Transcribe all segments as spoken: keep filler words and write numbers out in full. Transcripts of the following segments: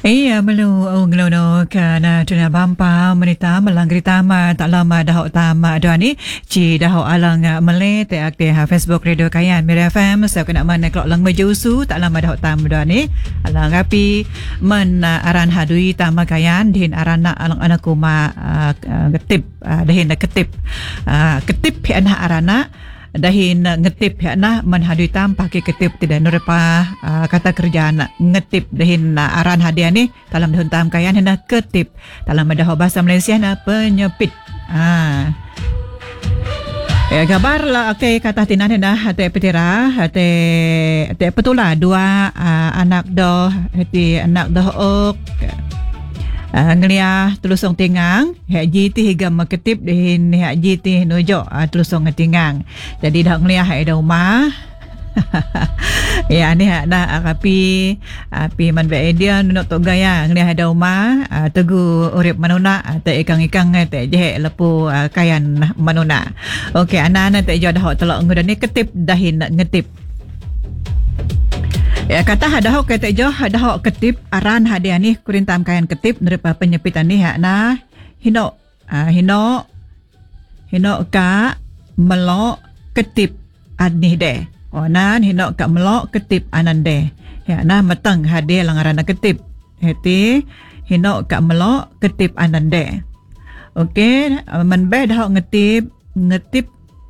Iya, melu ang ngelo kana tuna bampa menita melang gritama tak lama dah utama dah ni ci dah alang mele te akte ha Facebook Radio Kayan Mira F M saya kena mana kelok lang mejusu tak lama dah utama dah ni alang api men aran hadui tama Kayan din arana alang anak kuma ketip dahin ketip ketip anak arana dahin ngetip ya nah menhadui tam pakai ketip tidak nurepa uh, kata kerja nak ngetip dahin uh, aran hadiah ni dalam daun tam Kayan hendak ketip dalam ada bahasa Malaysia na penyepit ah ya kabar lah okey kata tinan hendak hati petira hati hati petula dua uh, anak doh hati anak doh ok Uh, ngeliah telusong tingang hak jiti higa maketip dihin hak jiti nujo uh, telusong tingang jadi dah ngeliah hak ada rumah ya ni hak dah api api man be idea nunuk tok gaya ngeliah ada rumah uh, tegu urip manuna uh, te ikang-ikang te jeh lepu uh, Kayan manuna okey anak-anak te jo dah telok ngudan ni ketip dahin ngetip. Ya kata ada hok kata jo ada hok ketip aran hadiah ni kurintam Kayan ketip nerepa penyepitan ni hak na hino uh, hino hino ka melok ketip adnih de onan hino ka melok ketip anande ya na matang hadiah langaran ketip heti hino ka melok ketip anande okey man be dah hok ngetip ngetip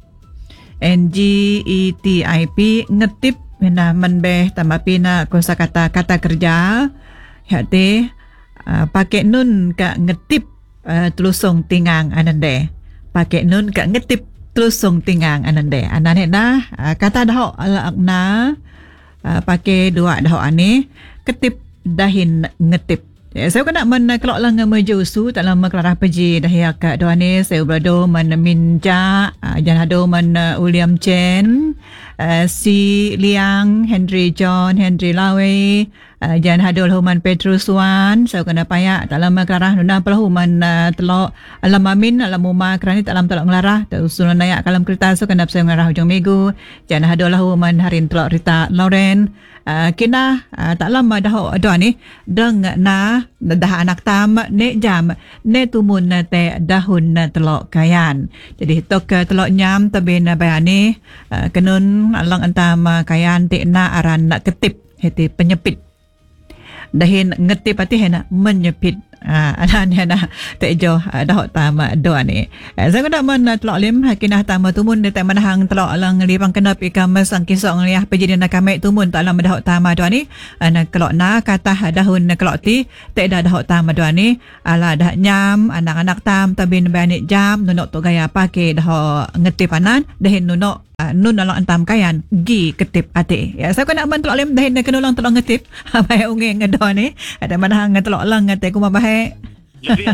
N G E T I P ngetip na menbeh tamapi na kosakata kata kerja hati uh, pakai nun ka ngetip uh, telusong tingang anande pakai nun ka ngetip telusong tingang anande anane na uh, kata dah alakna uh, pakai dua dah ani ketip dahin ngetip. Ya, saya kena men kelok lang mejusu tak lama kelarah peji dah ya kat doa ni saya berado men minja uh, jan hado men uh, William Chen uh, si Liang Henry John Henry Lawe uh, jan hado human Petrus Wan saya kena payak tak lama kelarah nuna pelahu men uh, telok alam amin alam umma kerani tak lam telok ngelarah tak usul nayak kalam kereta so kena saya ngelarah hujung minggu jan hado lahu men harin telok Rita Lauren uh, kena uh, tak lama dah doa ni deng na dah anak tam ne jam ne tumun na te dahun na telok Kayan jadi tok telok nyam tabe na bayani uh, kenun alang antam Kayan te na aran nak ketip heti penyepit dahin ngetip ati hena menyepit ah anane na te jo dah tama doa ni saya kena men telok lim hakinah tama tumun de te manahang telok alang lipang kenap ikamas ang kisok ngliah pejidi na kame tumun tak alam dah tama doa ni ana kelok na kata dahun na kelok ti te dah dah tama doa ni ala dah nyam anak-anak tam tabin bani jam nunok to gaya pake dah ngetip anan dahin nunok Uh, nun alang antam Kayan gi ketip ate ya saya kena man telok lim dahin kena ulang telok ngetip abai unge ngedo ni ada manahang telok lang ate kuma bahe